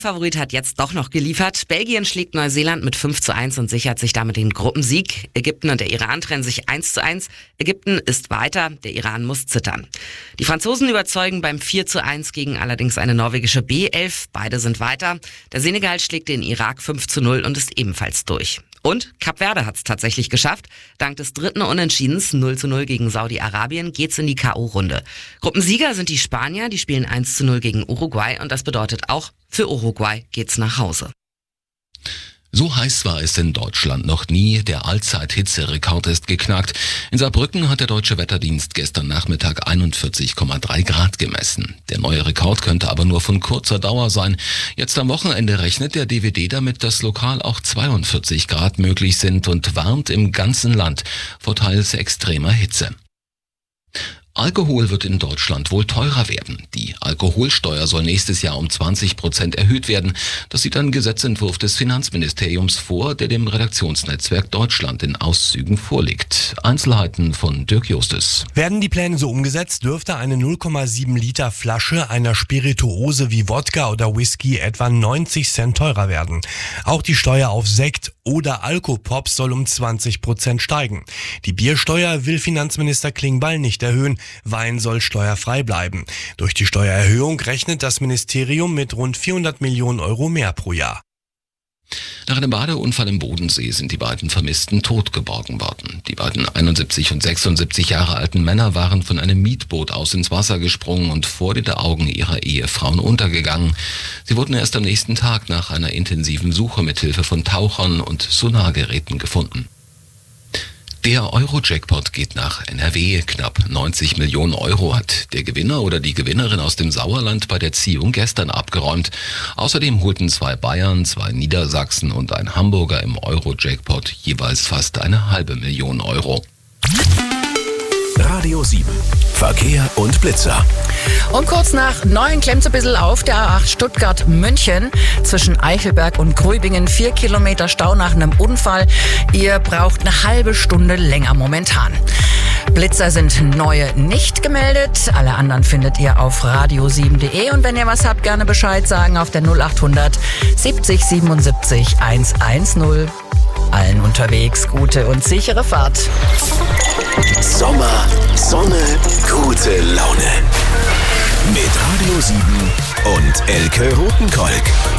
Favorit hat jetzt doch noch geliefert. Belgien schlägt Neuseeland mit 5:1 und sichert sich damit den Gruppensieg. Ägypten und der Iran trennen sich 1:1. Ägypten ist weiter, der Iran muss zittern. Die Franzosen überzeugen beim 4:1 gegen allerdings eine norwegische B11. Beide sind weiter. Der Senegal schlägt den Irak 5:0 und ist ebenfalls durch. Und Kap Verde hat es tatsächlich geschafft. Dank des dritten Unentschiedens 0:0 gegen Saudi-Arabien geht's in die K.O.-Runde. Gruppensieger sind die Spanier, die spielen 1:0 gegen Uruguay und das bedeutet auch, für Uruguay geht's nach Hause. So heiß war es in Deutschland noch nie. Der Allzeit-Hitzerekord ist geknackt. In Saarbrücken hat der Deutsche Wetterdienst gestern Nachmittag 41,3 Grad gemessen. Der neue Rekord könnte aber nur von kurzer Dauer sein. Jetzt am Wochenende rechnet der DWD damit, dass lokal auch 42 Grad möglich sind und warnt im ganzen Land vor teils extremer Hitze. Alkohol wird in Deutschland wohl teurer werden. Die Alkoholsteuer soll nächstes Jahr um 20% erhöht werden. Das sieht ein Gesetzentwurf des Finanzministeriums vor, der dem Redaktionsnetzwerk Deutschland in Auszügen vorliegt. Einzelheiten von Dirk Justus. Werden die Pläne so umgesetzt, dürfte eine 0,7 Liter Flasche einer Spirituose wie Wodka oder Whisky etwa 90 Cent teurer werden. Auch die Steuer auf Sekt oder Alkopops soll um 20% steigen. Die Biersteuer will Finanzminister Klingbeil nicht erhöhen. Wein soll steuerfrei bleiben. Durch die Steuererhöhung rechnet das Ministerium mit rund 400 Millionen Euro mehr pro Jahr. Nach einem Badeunfall im Bodensee sind die beiden Vermissten tot geborgen worden. Die beiden 71 und 76 Jahre alten Männer waren von einem Mietboot aus ins Wasser gesprungen und vor den Augen ihrer Ehefrauen untergegangen. Sie wurden erst am nächsten Tag nach einer intensiven Suche mit Hilfe von Tauchern und Sonargeräten gefunden. Der Euro-Jackpot geht nach NRW. Knapp 90 Millionen Euro hat der Gewinner oder die Gewinnerin aus dem Sauerland bei der Ziehung gestern abgeräumt. Außerdem holten 2 Bayern, 2 Niedersachsen und ein Hamburger im Euro-Jackpot jeweils fast 500.000 Euro. Radio 7. Verkehr und Blitzer. Und kurz nach 9 klemmt es ein bisschen auf der A8 Stuttgart-München zwischen Eichelberg und Gröbingen. 4 Kilometer Stau nach einem Unfall. Ihr braucht eine halbe Stunde länger momentan. Blitzer sind neue nicht gemeldet. Alle anderen findet ihr auf radio7.de. Und wenn ihr was habt, gerne Bescheid sagen auf der 0800 70 77 110. Allen unterwegs gute und sichere Fahrt. Sommer, Sonne, gute Laune. Mit Radio 7 und Elke Rothenkolk.